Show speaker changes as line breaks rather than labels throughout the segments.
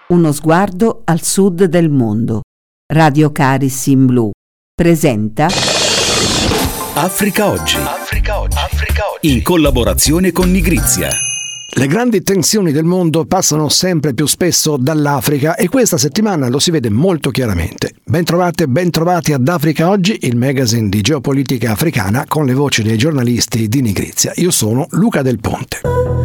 Uno sguardo al sud del mondo. Radio Caris in Blu presenta
Africa Oggi. In collaborazione con Nigrizia.
Le grandi tensioni del mondo passano sempre più spesso dall'Africa e questa settimana lo si vede molto chiaramente. Bentrovati ad Africa Oggi, il magazine di geopolitica africana con le voci dei giornalisti di Nigrizia. Io sono Luca Del Ponte.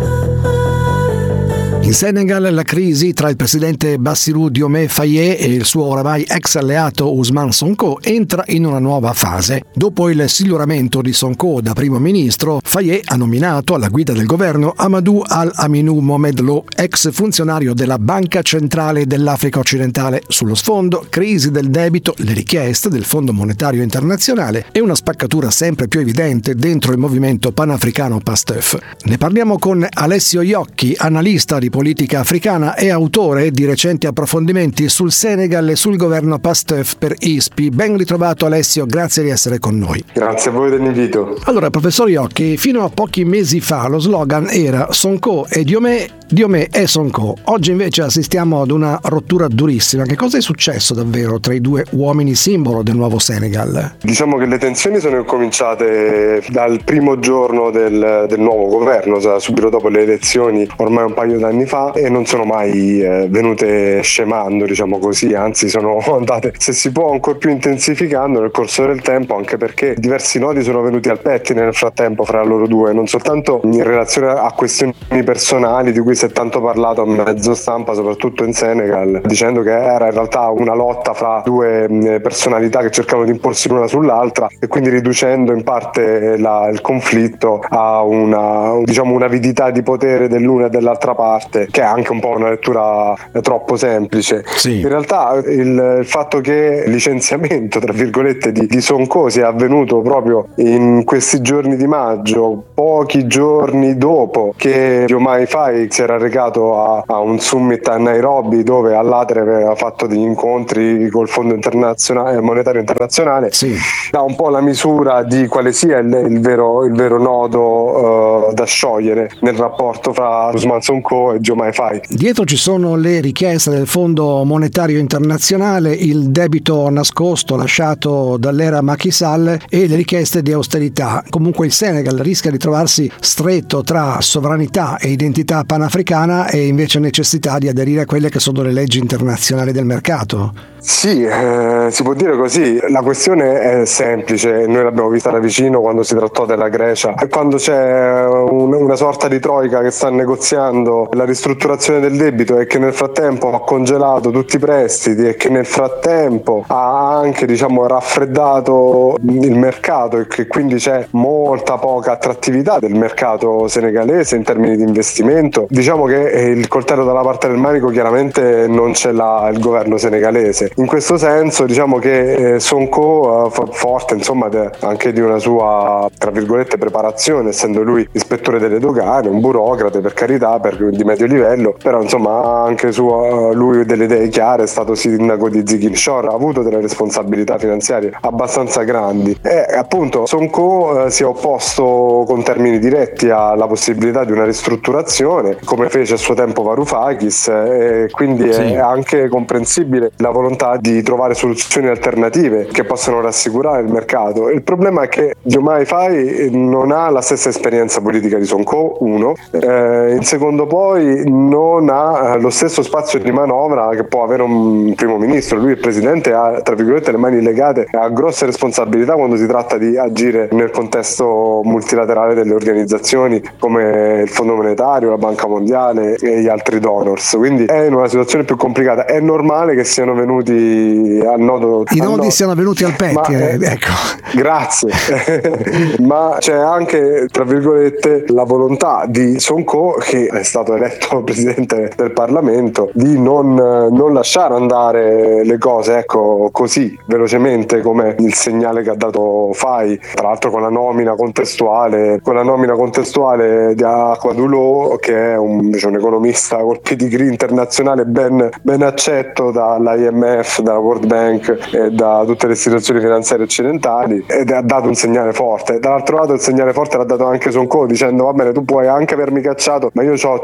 In Senegal la crisi tra il presidente Bassirou Diomaye Faye e il suo oramai ex alleato Ousmane Sonko entra in una nuova fase. Dopo il siluramento di Sonko da primo ministro, Faye ha nominato alla guida del governo Amadou Al-Aminou Mohamed Lo, ex funzionario della Banca Centrale dell'Africa Occidentale. Sullo sfondo, crisi del debito, le richieste del Fondo Monetario Internazionale e una spaccatura sempre più evidente dentro il movimento panafricano PASTEF. Ne parliamo con Alessio Iocchi, analista di politica africana e autore di recenti approfondimenti sul Senegal e sul governo PASTEF per ISPI. Ben ritrovato Alessio, grazie di essere con noi.
Grazie a voi dell'invito.
Allora, professor Iocchi, fino a pochi mesi fa lo slogan era Sonko e Diomaye e Sonko. Oggi invece assistiamo ad una rottura durissima. Che cosa è successo davvero tra i due uomini simbolo del nuovo Senegal?
Diciamo che le tensioni sono cominciate dal primo giorno del nuovo governo, subito dopo le elezioni, ormai un paio d'anni fa, e non sono mai venute scemando, diciamo così, anzi sono andate, se si può, ancora più intensificando nel corso del tempo, anche perché diversi nodi sono venuti al pettine nel frattempo fra loro due, non soltanto in relazione a questioni personali di cui si è tanto parlato a mezzo stampa, soprattutto in Senegal, dicendo che era in realtà una lotta fra due personalità che cercavano di imporsi l'una sull'altra, e quindi riducendo in parte il conflitto a un'avidità di potere dell'una e dell'altra parte, che è anche un po' una lettura troppo semplice.
Sì.
In realtà il fatto che il licenziamento, tra virgolette, di Sonko sia avvenuto proprio in questi giorni di maggio, pochi giorni dopo che Diomaye Faye si era recato a un summit a Nairobi, dove all'Atre aveva fatto degli incontri col Fondo Monetario Internazionale,
sì,
dà un po' la misura di quale sia il vero nodo da sciogliere nel rapporto fra Ousmane Sonko e Diomaye Faye.
Dietro ci sono le richieste del Fondo Monetario Internazionale, il debito nascosto lasciato dall'era Macky Sall e le richieste di austerità. Comunque il Senegal rischia di trovarsi stretto tra sovranità e identità panafricana e invece necessità di aderire a quelle che sono le leggi internazionali del mercato.
Sì, si può dire così. La questione è semplice, noi l'abbiamo vista da vicino quando si trattò della Grecia, e quando c'è una sorta di troica che sta negoziando la ristrutturazione del debito e che nel frattempo ha congelato tutti i prestiti e che nel frattempo ha anche, raffreddato il mercato, e che quindi c'è molta poca attrattività del mercato senegalese in termini di investimento, diciamo che il coltello dalla parte del manico chiaramente non ce l'ha il governo senegalese. In questo senso diciamo che Sonko, forte anche di una sua, tra virgolette, preparazione, essendo lui ispettore delle dogane, un burocrate per carità, di medio livello, però ha anche lui delle idee chiare, è stato sindaco di Ziguinchor, ha avuto delle responsabilità finanziarie abbastanza grandi, e appunto Sonko si è opposto con termini diretti alla possibilità di una ristrutturazione, come fece a suo tempo Varoufakis, e quindi
sì,
è anche comprensibile la volontà di trovare soluzioni alternative che possano rassicurare il mercato. Il problema è che Diomaye Faye non ha la stessa esperienza politica di Sonko, uno, in secondo poi non ha lo stesso spazio di manovra che può avere un primo ministro. Lui, il presidente, ha, tra virgolette, le mani legate, ha grosse responsabilità quando si tratta di agire nel contesto multilaterale delle organizzazioni come il Fondo Monetario, la Banca Mondiale e gli altri donors, quindi è in una situazione più complicata. È normale che siano venuti al nodo,
i nodi siano venuti al pettine, ecco.
Grazie. Ma c'è anche, tra virgolette, la volontà di Sonko, che è stato eletto presidente del Parlamento, di non lasciare andare le cose, così così velocemente come il segnale che ha dato Faye, tra l'altro con la nomina contestuale di Ahmadullah, che è un economista col pedigree internazionale ben accetto dall'IMF, dalla World Bank e da tutte le istituzioni finanziarie occidentali, ed ha dato un segnale forte. Dall'altro lato il segnale forte l'ha dato anche Sonko, dicendo va bene, tu puoi anche avermi cacciato, ma io ho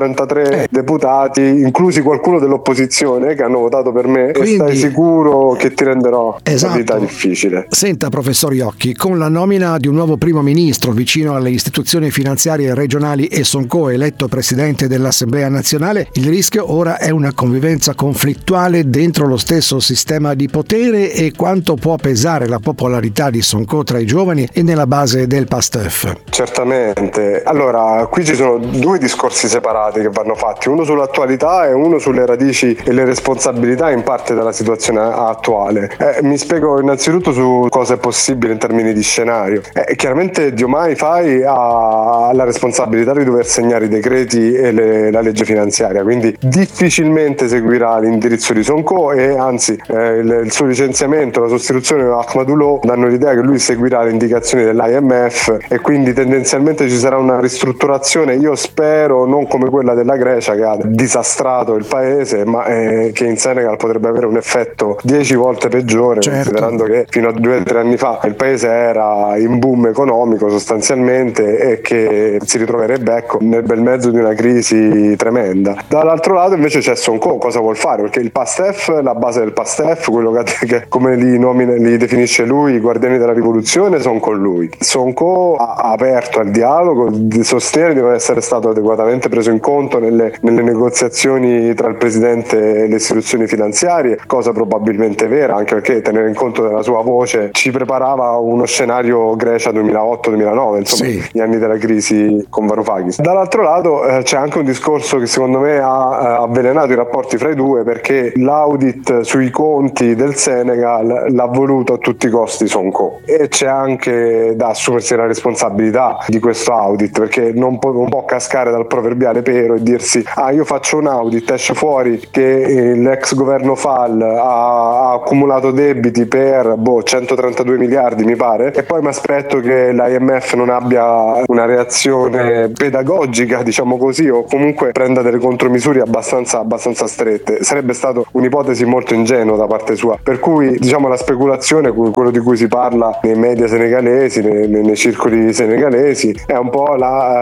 133 deputati, inclusi qualcuno dell'opposizione, che hanno votato per me, quindi, e stai sicuro che ti renderò la vita difficile.
Senta, professor Iocchi, con la nomina di un nuovo primo ministro vicino alle istituzioni finanziarie regionali e Sonko eletto presidente dell'Assemblea nazionale, il rischio ora è una convivenza conflittuale dentro lo stesso sistema di potere, e quanto può pesare la popolarità di Sonko tra i giovani e nella base del PASTEF?
Certamente. Allora, qui ci sono due discorsi separati che vanno fatti, uno sull'attualità e uno sulle radici e le responsabilità in parte della situazione attuale. Mi spiego innanzitutto su cosa è possibile in termini di scenario. Chiaramente Diomaye Faye ha la responsabilità di dover segnare i decreti e la legge finanziaria, quindi difficilmente seguirà l'indirizzo di Sonko, e anzi il suo licenziamento, la sostituzione di Ahmadullah danno l'idea che lui seguirà le indicazioni dell'IMF, e quindi tendenzialmente ci sarà una ristrutturazione, io spero non come quella della Grecia che ha disastrato il paese, ma che in Senegal potrebbe avere un effetto 10 volte peggiore, considerando che fino a 2 o 3 anni fa il paese era in boom economico sostanzialmente, e che si ritroverebbe nel bel mezzo di una crisi tremenda. Dall'altro lato invece c'è Sonko, cosa vuol fare? Perché il PASTEF, la base del PASTEF, quello che come li definisce lui, i guardiani della rivoluzione, sono con lui. Sonko ha aperto al dialogo, sostiene di non essere stato adeguatamente preso in conto nelle negoziazioni tra il presidente e le istituzioni finanziarie, cosa probabilmente vera, anche perché tenere in conto della sua voce ci preparava uno scenario Grecia 2008-2009, insomma, gli anni della crisi con Varoufakis. Dall'altro lato c'è anche un discorso che secondo me ha avvelenato i rapporti fra i due, perché l'audit sui conti del Senegal l'ha voluto a tutti i costi Sonko, e c'è anche da assumersi la responsabilità di questo audit, perché non può cascare dal proverbiale pero e dirsi io faccio un audit, esce fuori che l'ex governo Fall ha accumulato debiti per 132 miliardi mi pare, e poi mi aspetto che l'IMF non abbia una reazione pedagogica, diciamo così, o comunque prenda delle contromisure abbastanza strette. Sarebbe stato un'ipotesi molto ingenua da parte sua, per cui diciamo la speculazione, quello di cui si parla nei media senegalesi, nei circoli senegalesi, è un po'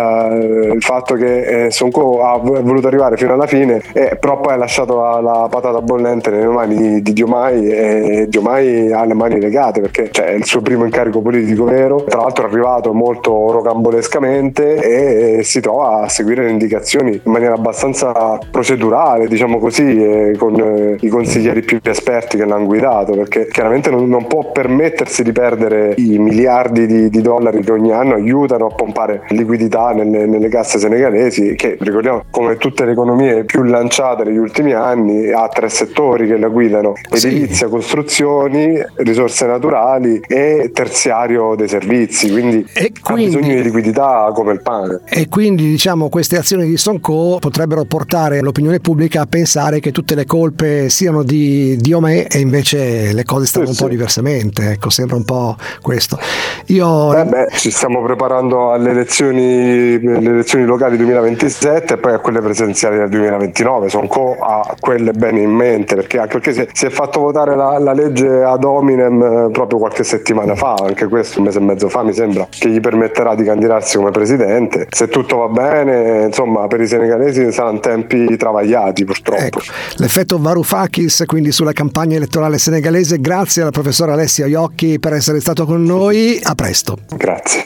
il fatto che Sonko ha voluto arrivare fino alla fine, però poi ha lasciato la patata bollente nelle mani di Diomaye, e Diomaye ha le mani legate, perché è il suo primo incarico politico vero, tra l'altro è arrivato molto rocambolescamente, e si trova a seguire le indicazioni in maniera abbastanza procedurale, diciamo così, con i consiglieri più esperti che l'hanno guidato, perché chiaramente non può permettersi di perdere i miliardi di dollari che ogni anno aiutano a pompare liquidità nelle casse senegalesi, che ricordiamo, come tutte le economie più lanciate negli ultimi anni, ha 3 settori che la guidano: edilizia, costruzioni, risorse naturali e terziario dei servizi, quindi ha bisogno di liquidità come il pane.
E quindi diciamo queste azioni di Sonko potrebbero portare l'opinione pubblica a pensare che tutte le colpe siano di Diomaye, e invece le cose stanno un po' diversamente, sembra un po' questo.
Ci stiamo preparando alle elezioni locali 2027 e poi a quelle presidenziali del 2029. Sonko ha quelle bene in mente, anche perché si è fatto votare la legge ad hominem proprio qualche settimana fa, anche questo, un mese e mezzo fa mi sembra, che gli permetterà di candidarsi come presidente. Se tutto va bene, insomma, per i senegalesi saranno tempi travagliati, purtroppo.
L'effetto Varoufakis quindi sulla campagna elettorale senegalese. Grazie alla professora Alessia Iocchi per essere stato con noi, a presto.
Grazie.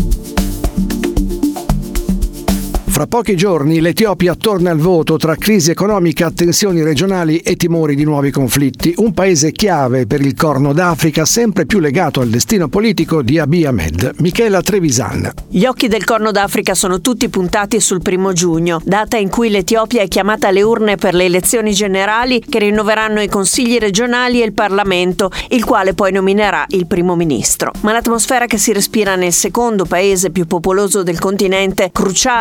Fra pochi giorni l'Etiopia torna al voto tra crisi economica, tensioni regionali e timori di nuovi conflitti. Un paese chiave per il Corno d'Africa, sempre più legato al destino politico di Abiy Ahmed. Michela Trevisan.
Gli occhi del Corno d'Africa sono tutti puntati sul 1 giugno, data in cui l'Etiopia è chiamata alle urne per le elezioni generali che rinnoveranno i consigli regionali e il Parlamento, il quale poi nominerà il primo ministro. Ma l'atmosfera che si respira nel secondo paese più popoloso del continente, cruciale per i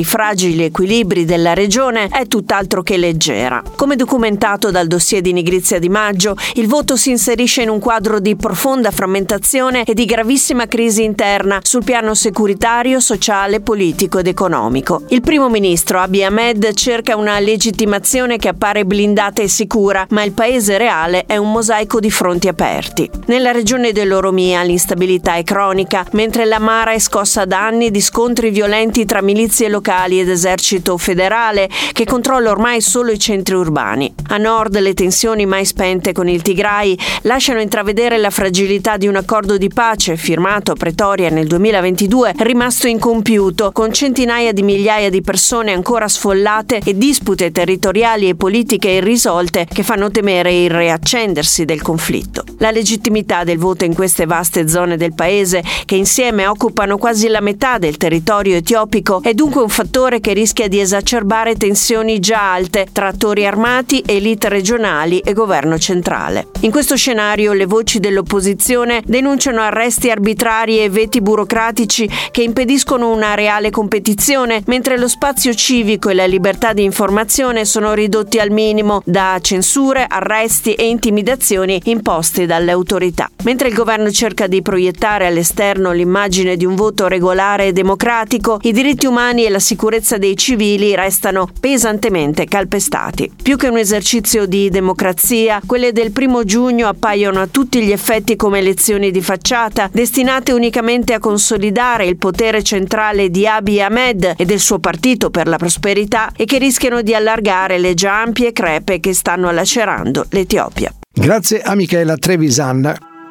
fragili equilibri della regione è tutt'altro che leggera. Come documentato dal dossier di Nigrizia Di Maggio, il voto si inserisce in un quadro di profonda frammentazione e di gravissima crisi interna sul piano securitario, sociale, politico ed economico. Il primo ministro Abiy Ahmed cerca una legittimazione che appare blindata e sicura, ma il paese reale è un mosaico di fronti aperti. Nella regione dell'Oromia l'instabilità è cronica, mentre l'Amara è scossa da anni di scontri violenti tra milizie locali ed esercito federale che controlla ormai solo i centri urbani. A nord le tensioni mai spente con il Tigray lasciano intravedere la fragilità di un accordo di pace firmato a Pretoria nel 2022, rimasto incompiuto, con centinaia di migliaia di persone ancora sfollate e dispute territoriali e politiche irrisolte che fanno temere il riaccendersi del conflitto. La legittimità del voto in queste vaste zone del paese, che insieme occupano quasi la metà del territorio etiopico, è dunque un fattore che rischia di esacerbare tensioni già alte tra attori armati, elite regionali e governo centrale. In questo scenario le voci dell'opposizione denunciano arresti arbitrari e veti burocratici che impediscono una reale competizione, mentre lo spazio civico e la libertà di informazione sono ridotti al minimo da censure, arresti e intimidazioni imposte dalle autorità. Mentre il governo cerca di proiettare all'esterno l'immagine di un voto regolare e democratico, i diritti umani e la sicurezza dei civili restano pesantemente calpestati. Più che un esercizio di democrazia, quelle del 1 giugno appaiono a tutti gli effetti come elezioni di facciata, destinate unicamente a consolidare il potere centrale di Abiy Ahmed e del suo partito per la prosperità e che rischiano di allargare le già ampie crepe che stanno lacerando l'Etiopia.
Grazie a Michela Trevisan.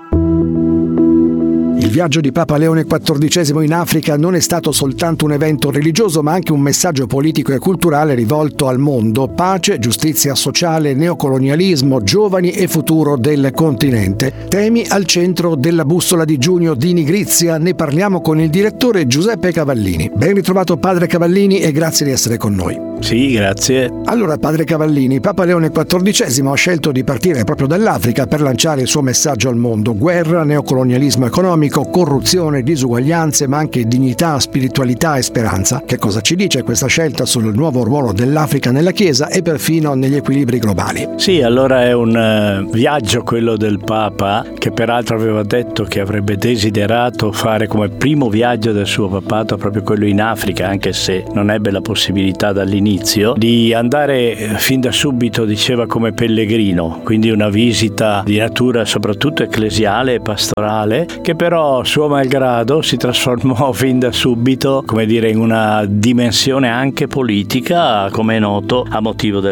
Il viaggio di Papa Leone XIV in Africa non è stato soltanto un evento religioso, ma anche un messaggio politico e culturale rivolto al mondo: pace, giustizia sociale, neocolonialismo, giovani e futuro del continente. Temi al centro della bussola di giugno di Nigrizia. Ne parliamo con il direttore Giuseppe Cavallini. Ben ritrovato padre Cavallini e grazie di essere con noi.
Sì, grazie.
Allora, padre Cavallini, Papa Leone XIV ha scelto di partire proprio dall'Africa per lanciare il suo messaggio al mondo: guerra, neocolonialismo economico, corruzione, disuguaglianze, ma anche dignità, spiritualità e speranza. Che cosa ci dice questa scelta sul nuovo ruolo dell'Africa nella Chiesa e perfino negli equilibri globali?
Sì, allora è un viaggio quello del Papa, che peraltro aveva detto che avrebbe desiderato fare come primo viaggio del suo papato proprio quello in Africa, anche se non ebbe la possibilità dall'inizio di andare fin da subito, diceva, come pellegrino, quindi una visita di natura soprattutto ecclesiale e pastorale, che però suo malgrado si trasformò fin da subito, come dire, in una dimensione anche politica, come è noto, a motivo del